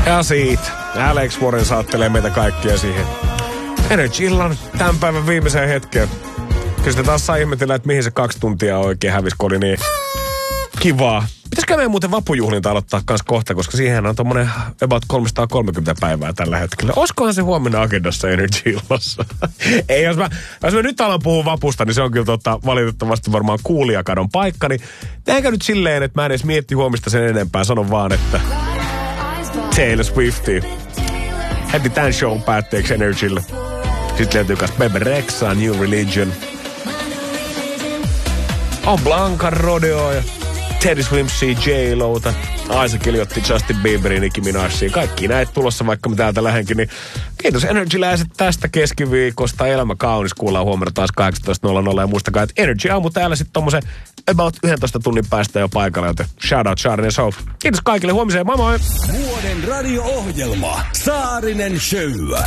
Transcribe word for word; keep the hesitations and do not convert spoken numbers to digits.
Ja siitä Alex Warren saattelee meitä kaikkia siihen Energy-illan tämän päivän viimeiseen hetkeen. Kyllä sitä taas saa ihmetellä, että mihin se kaksi tuntia oikein hävisi, kun oli niin kivaa. Pitäisikö meidän muuten vapujuhlinta aloittaa kans kohta, koska siihen on tommonen about kolmesataakolmekymmentä päivää tällä hetkellä. Olisikohan se huomenna agendassa Energy-illassa? Ei, jos mä, jos mä nyt alan puhua vapusta, niin se on kyllä totta, valitettavasti varmaan kuulijakadon paikka. Niin tehdäänkö nyt silleen, että mä en edes mietti huomista sen enempää. Sanon vaan, että Taylor Swiftia. Heti tämän shown päätteeksi Energylle. Sitten löytyy kas Bebe Rexha, New Religion. On Blanca Rodeo ja Teddy Swimpsia, J-Lota. Isaac Eliotti, Justin Bieberin, Nicki Minajia. Kaikki näitä tulossa, vaikka mä täältä lähenkin. Niin kiitos Energy-läiset tästä keskiviikosta. Elämä kaunis. Kuullaan huomenna taas kahdeksantoista nolla nolla. Ja muistakaa, että Energy aamu täällä sitten tommosen about yhdentoista tunnin päästä jo paikalla. Joten shout out Saarinen Show. Kiitos kaikille. Huomiseen. Moi moi. Vuoden radio-ohjelma. Saarinen Show.